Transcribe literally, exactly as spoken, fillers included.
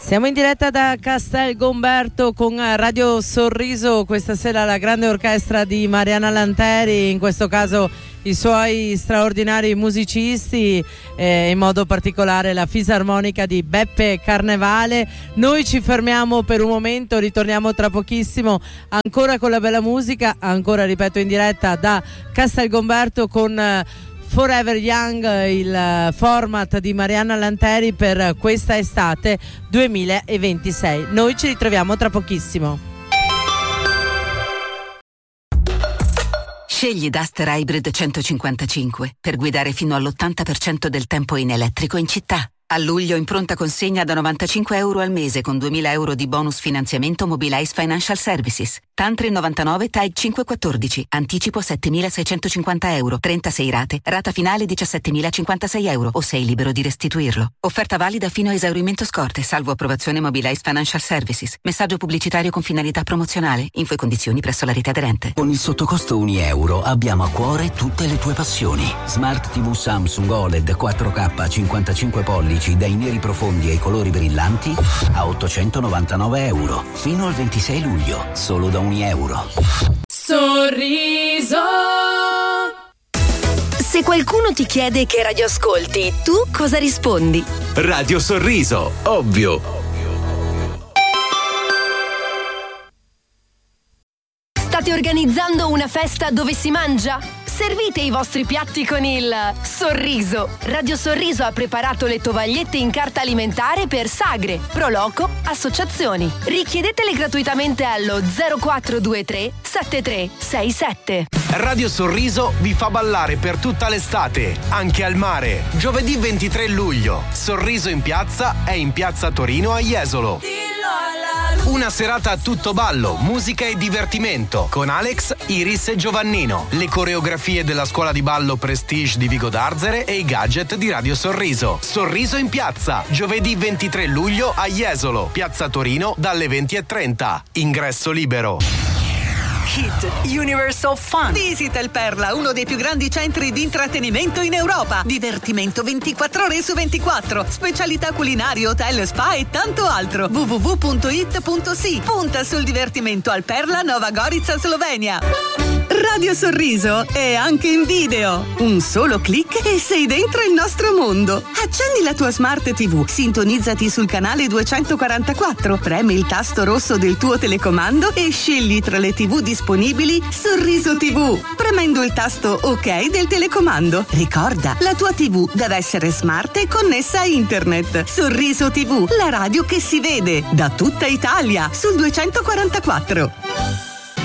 Siamo in diretta da Castel Gomberto con Radio Sorriso, questa sera la grande orchestra di Mariana Lanteri, in questo caso i suoi straordinari musicisti, eh, in modo particolare la fisarmonica di Beppe Carnevale. Noi ci fermiamo per un momento, ritorniamo tra pochissimo ancora con la bella musica, ancora ripeto in diretta da Castel Gomberto con eh, Forever Young, il format di Mariana Lanteri per questa estate duemilaventisei. Noi ci ritroviamo tra pochissimo. Scegli Duster Hybrid centocinquantacinque per guidare fino all'ottanta per cento del tempo in elettrico in città. A luglio in pronta consegna da novantacinque euro al mese con duemila euro di bonus finanziamento Mobilize Financial Services. Tantri novantanove T A I cinquecentoquattordici. Anticipo settemilaseicentocinquanta euro. trentasei rate. Rata finale diciassettemilacinquantasei euro. O sei libero di restituirlo. Offerta valida fino a esaurimento scorte, salvo approvazione Mobilize Financial Services. Messaggio pubblicitario con finalità promozionale. Info e condizioni presso la rete aderente. Con il sottocosto un euro abbiamo a cuore tutte le tue passioni. Smart tivù Samsung O L E D quattro K cinquantacinque pollici dai neri profondi ai colori brillanti a ottocentonovantanove euro fino al ventisei luglio, solo da un euro. Sorriso. Se qualcuno ti chiede che radio ascolti, tu cosa rispondi? Radio Sorriso, ovvio. State organizzando una festa dove si mangia? Servite i vostri piatti con il Sorriso. Radio Sorriso ha preparato le tovagliette in carta alimentare per sagre, proloco, associazioni. Richiedetele gratuitamente allo zero quattro due tre sette tre sei sette. Radio Sorriso vi fa ballare per tutta l'estate, anche al mare. Giovedì ventitré luglio, Sorriso in piazza è in piazza Torino a Jesolo. Una serata a tutto ballo, musica e divertimento con Alex, Iris e Giovannino, le coreografie della scuola di ballo Prestige di Vigo d'Arzere e i gadget di Radio Sorriso. Sorriso in piazza, giovedì ventitré luglio a Jesolo, piazza Torino dalle venti e trenta. Ingresso libero. Hit Universe of Fun. Visita il Perla, uno dei più grandi centri di intrattenimento in Europa. Divertimento ventiquattro ore su ventiquattro, specialità culinarie, hotel, spa e tanto altro. w w w punto it punto s i. Punta sul divertimento al Perla, Nova Gorica, Slovenia. Radio Sorriso è anche in video. Un solo click e sei dentro il nostro mondo. Accendi la tua Smart tivù, sintonizzati sul canale duecentoquarantaquattro, premi il tasto rosso del tuo telecomando e scegli tra le tivù disponibili Sorriso tivù, premendo il tasto OK del telecomando. Ricorda, la tua tivù deve essere smart e connessa a internet. Sorriso tivù, la radio che si vede da tutta Italia sul duecentoquarantaquattro.